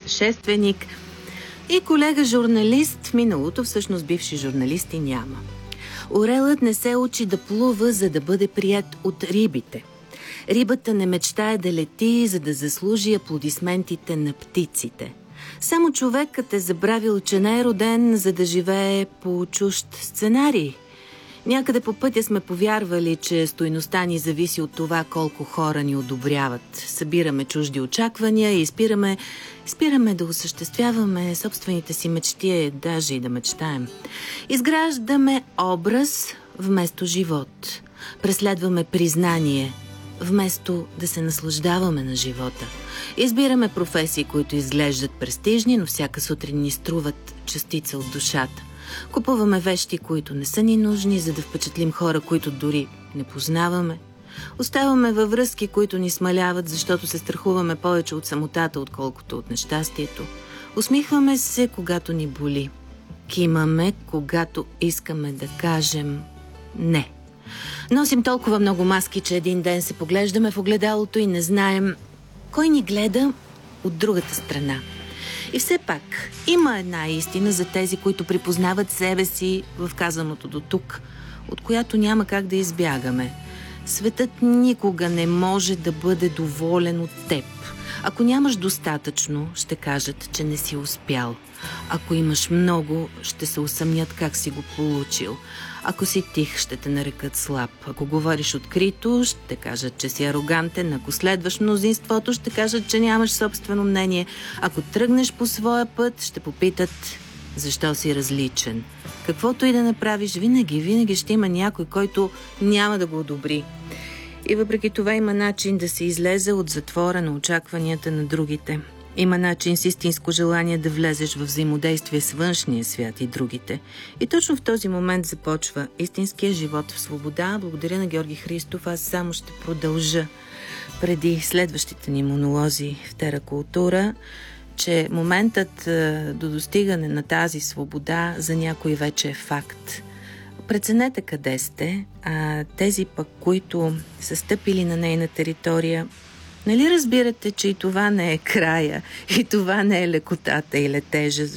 пътешественик и колега журналист. В миналото всъщност бивши журналисти няма. Орелът не се учи да плува, за да бъде прият от рибите. Рибата не мечтае да лети, за да заслужи аплодисментите на птиците. Само човекът е забравил, че не е роден, за да живее по чужд сценарий. Някъде по пътя сме повярвали, че стойността ни зависи от това колко хора ни одобряват. Събираме чужди очаквания и спираме да осъществяваме собствените си мечти, даже и да мечтаем. Изграждаме образ вместо живот. Преследваме признание вместо да се наслаждаваме на живота. Избираме професии, които изглеждат престижни, но всяка сутрин ни струват частица от душата. Купуваме вещи, които не са ни нужни, за да впечатлим хора, които дори не познаваме. Оставаме във връзки, които ни смаляват, защото се страхуваме повече от самотата, отколкото от нещастието. Усмихваме се, когато ни боли. Кимаме, когато искаме да кажем не. Носим толкова много маски, че един ден се поглеждаме в огледалото и не знаем кой ни гледа от другата страна. И все пак има една истина за тези, които припознават себе си в казаното до тук, от която няма как да избягаме. Светът никога не може да бъде доволен от теб. Ако нямаш достатъчно, ще кажат, че не си успял. Ако имаш много, ще се усъмнят как си го получил. Ако си тих, ще те нарекат слаб. Ако говориш открито, ще кажат, че си арогантен. Ако следваш мнозинството, ще кажат, че нямаш собствено мнение. Ако тръгнеш по своя път, ще попитат защо си различен. Каквото и да направиш, винаги ще има някой, който няма да го одобри. И въпреки това има начин да се излезе от затвора на очакванията на другите. Има начин с истинско желание да влезеш в взаимодействие с външния свят и другите. И точно в този момент започва истинския живот в свобода. Благодаря на Георги Христов. Аз само ще продължа преди следващите ни монолози в Теракултура, че моментът до достигане на тази свобода за някой вече е факт. Преценете къде сте, а тези пък, които са стъпили на нейна територия, нали разбирате, че и това не е края, и това не е лекотата и летежа,